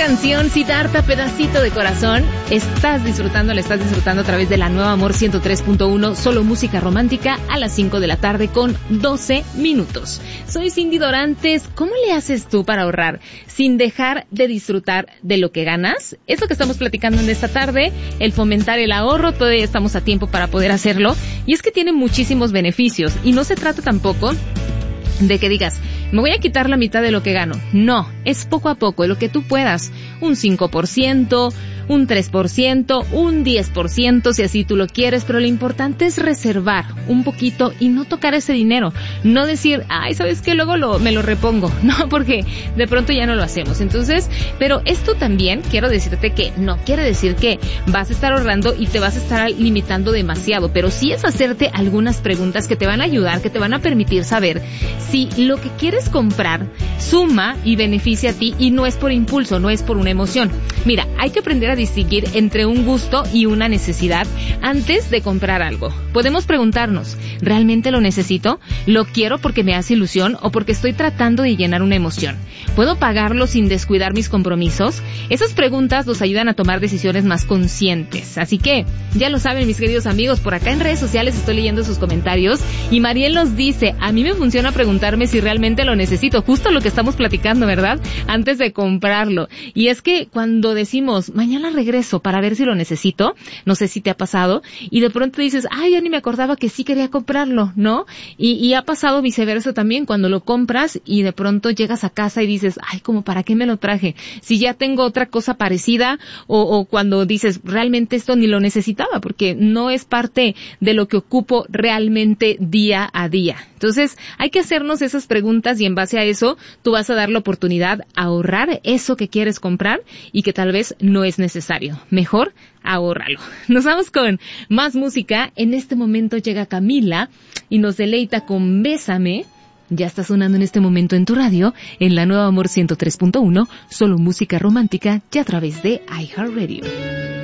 canción, Siddhartha, Pedacito de Corazón. La estás disfrutando a través de la Nueva Amor 103.1, solo música romántica a las 5 de la tarde con 12 minutos. Soy Cindy Dorantes. ¿Cómo le haces tú para ahorrar sin dejar de disfrutar de lo que ganas? Es lo que estamos platicando en esta tarde, el fomentar el ahorro. Todavía estamos a tiempo para poder hacerlo. Y es que tiene muchísimos beneficios. Y no se trata tampoco de que digas, me voy a quitar la mitad de lo que gano. No, es poco a poco, lo que tú puedas. Un 5%, un 3%, un 10%, si así tú lo quieres, pero lo importante es reservar un poquito y no tocar ese dinero. No decir, ay, ¿sabes qué? Luego me lo repongo. No, porque de pronto ya no lo hacemos. Entonces, pero esto también, quiero decirte que no quiere decir que vas a estar ahorrando y te vas a estar limitando demasiado, pero sí es hacerte algunas preguntas que te van a ayudar, que te van a permitir saber si lo que quieres comprar suma y beneficia a ti y no es por impulso, no es por una emoción. Mira, hay que aprender a distinguir entre un gusto y una necesidad antes de comprar algo. Podemos preguntarnos, ¿realmente lo necesito? ¿Lo quiero porque me hace ilusión o porque estoy tratando de llenar una emoción? ¿Puedo pagarlo sin descuidar mis compromisos? Esas preguntas nos ayudan a tomar decisiones más conscientes. Así que, ya lo saben mis queridos amigos, por acá en redes sociales estoy leyendo sus comentarios y Mariel nos dice, a mí me funciona preguntarme si realmente lo necesito, justo lo que estamos platicando, ¿verdad? Antes de comprarlo. Y es que cuando decimos, mañana regreso para ver si lo necesito, no sé si te ha pasado, y de pronto dices, ay, ya ni me acordaba que sí quería comprarlo, ¿no? Y ha pasado viceversa también, cuando lo compras y de pronto llegas a casa y dices, ay, ¿cómo para qué me lo traje? Si ya tengo otra cosa parecida, o cuando dices, realmente esto ni lo necesitaba, porque no es parte de lo que ocupo realmente día a día. Entonces, hay que hacernos esas preguntas y en base a eso, tú vas a dar la oportunidad a ahorrar eso que quieres comprar y que tal vez no es necesario. Mejor, ahórralo. Nos vamos con más música. En este momento llega Camila y nos deleita con Bésame. Ya está sonando en este momento en tu radio, en la Nueva Amor 103.1, solo música romántica y a través de iHeartRadio.